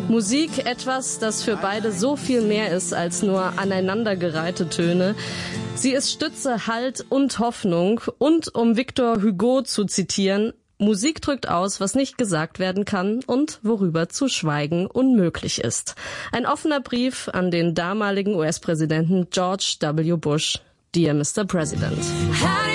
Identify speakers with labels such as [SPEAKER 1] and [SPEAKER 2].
[SPEAKER 1] Musik, etwas, das für beide so viel mehr ist als nur aneinandergereihte Töne. Sie ist Stütze, Halt und Hoffnung. Und um Victor Hugo zu zitieren, Musik drückt aus, was nicht gesagt werden kann und worüber zu schweigen unmöglich ist. Ein offener Brief an den damaligen US-Präsidenten George W. Bush. Dear Mr. President.